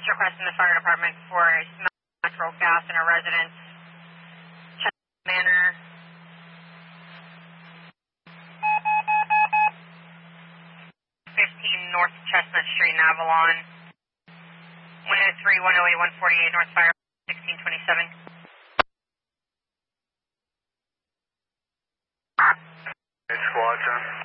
emergency request in the fire department for a smell of natural gas in a residence. Chestnut Manor. 15 North Chestnut Street in Avalon. 103, 108, 148 North Fire, 1627. Squad 10.